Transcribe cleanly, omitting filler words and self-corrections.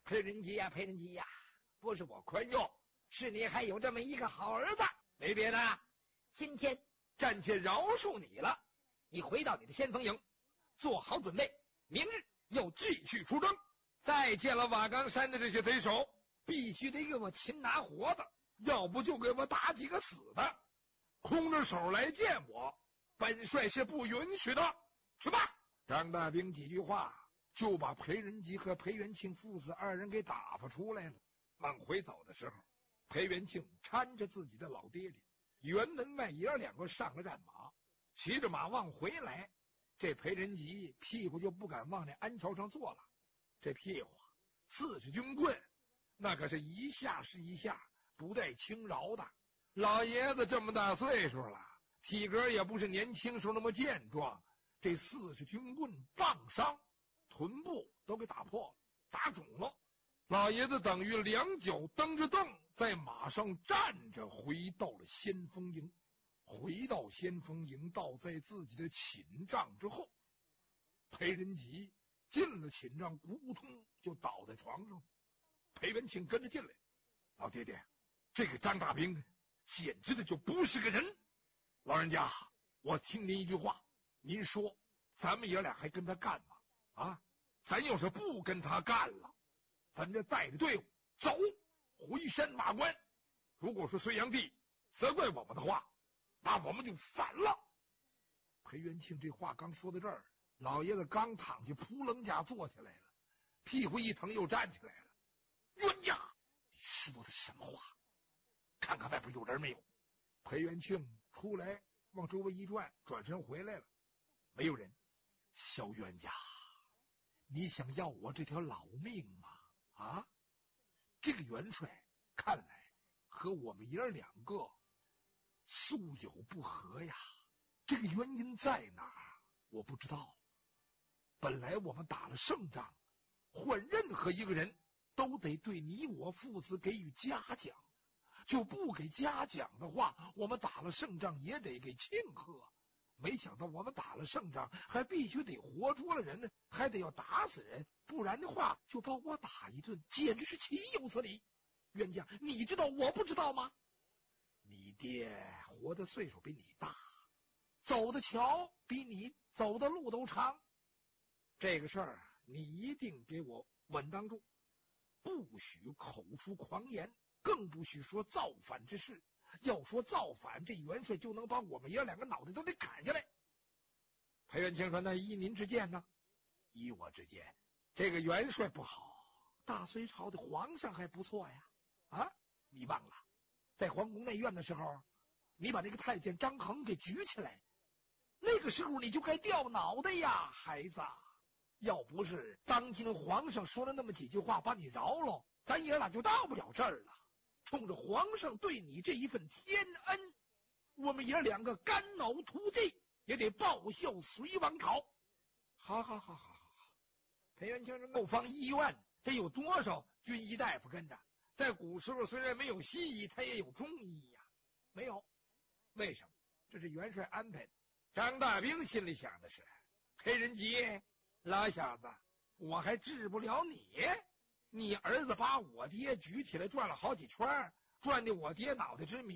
裴仁吉呀，裴仁吉呀，不是我宽宥，是你还有这么一个好儿子，没别的，今天暂且饶恕你了。你回到你的先锋营，做好准备，明日又继续出征。再见了瓦岗山的这些贼首，必须得给我擒拿活的，要不就给我打几个死的。空着手来见我，本帅是不允许的。去吧！张大兵几句话就把裴仁吉和裴元庆父子二人给打发出来了。往回走的时候，裴元庆搀着自己的老爹爹，辕门外爷儿两个上了战马，骑着马往回来。这裴仁吉屁股就不敢往那鞍桥上坐了，这屁股40军棍，那可是一下是一下，不带轻饶的。老爷子这么大岁数了，体格也不是年轻时候那么健壮，这40军棍棒伤，臀部都给打破了，打肿了。老爷子等于两脚蹬着凳，在马上站着，回到了先锋营。回到先锋营，倒在自己的寝帐之后。裴仁吉进了寝帐，咕通就倒在床上。裴元庆跟着进来，老爹爹，这个张大兵简直的就不是个人。老人家，我听您一句话，您说咱们爷俩还跟他干吗？啊，咱要是不跟他干了，咱这带着队伍走回山马关。如果说隋炀帝责怪我们的话，那我们就反了。裴元庆这话刚说到这儿，老爷子刚躺下，扑棱家坐起来了，屁股一疼又站起来了。冤家，你说的什么话？看看外边有人没有？裴元庆出来往周围一转，转身回来了，没有人。小冤家，你想要我这条老命吗？啊，这个元帅看来和我们爷儿两个素有不和呀，这个原因在哪儿我不知道。本来我们打了胜仗，换任何一个人都得对你我父子给予嘉奖，就不给嘉奖的话，我们打了胜仗也得给庆贺。没想到我们打了胜仗，还必须得活捉了人呢，还得要打死人，不然的话就把我打一顿，简直是岂有此理！冤家，你知道我不知道吗？你爹活的岁数比你大，走的桥比你走的路都长，这个事儿你一定给我稳当住，不许口出狂言，更不许说造反之事。要说造反，这元帅就能把我们爷两个脑袋都得砍下来。裴元庆说：“那依您之见呢？”依我之见，这个元帅不好，大隋朝的皇上还不错呀。啊，你忘了，在皇宫内院的时候，你把那个太监张衡给举起来，那个时候你就该掉脑袋呀，孩子。要不是当今皇上说了那么几句话把你饶了，咱爷俩就到不了这儿了。冲着皇上对你这一份天恩，我们爷两个肝脑涂地也得报效隋王朝。好，裴元庆说：“后方医院得有多少军医大夫跟着？在古时候虽然没有西医，他也有中医呀。没有，为什么？这是元帅安排的。”张大兵心里想的是：裴仁吉，老小子，我还治不了你。你儿子把我爹举起来转了好几圈，转的我爹脑袋直迷。